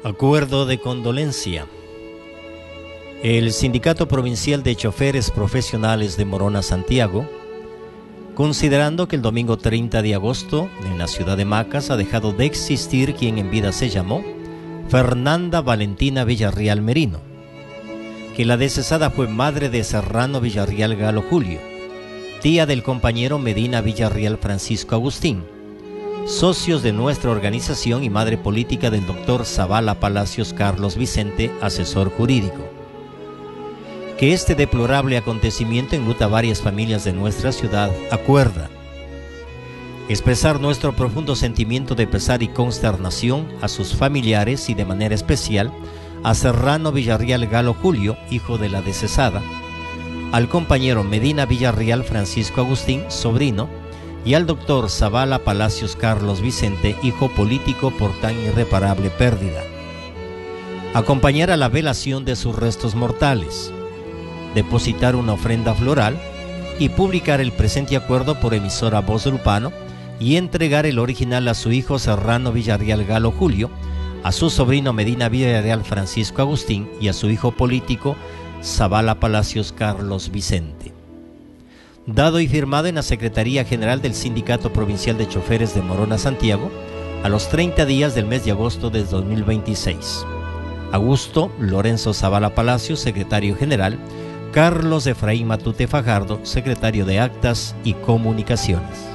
Acuerdo de condolencia. El Sindicato Provincial de Choferes Profesionales de Morona, Santiago, considerando que el domingo 30 de agosto en la ciudad de Macas ha dejado de existir quien en vida se llamó Fernanda Valentina Villarreal Merino, que la decesada fue madre de Serrano Villarreal Galo Julio, tía del compañero Medina Villarreal Francisco Agustín, socios de nuestra organización y madre política del doctor Zavala Palacios Carlos Vicente, asesor jurídico. Que este deplorable acontecimiento enluta a varias familias de nuestra ciudad, acuerda expresar nuestro profundo sentimiento de pesar y consternación a sus familiares y de manera especial a Serrano Villarreal Galo Julio, hijo de la decesada, al compañero Medina Villarreal Francisco Agustín, sobrino, y al doctor Zavala Palacios Carlos Vicente, hijo político, por tan irreparable pérdida. Acompañar a la velación de sus restos mortales, depositar una ofrenda floral y publicar el presente acuerdo por emisora Voz Lupano y entregar el original a su hijo Serrano Villarreal Galo Julio, a su sobrino Medina Villarreal Francisco Agustín y a su hijo político Zavala Palacios Carlos Vicente. Dado y firmado en la Secretaría General del Sindicato Provincial de Choferes de Morona, Santiago, a los 30 días del mes de agosto de 2026. Augusto Lorenzo Zavala Palacios, secretario general. Carlos Efraín Matute Fajardo, secretario de Actas y Comunicaciones.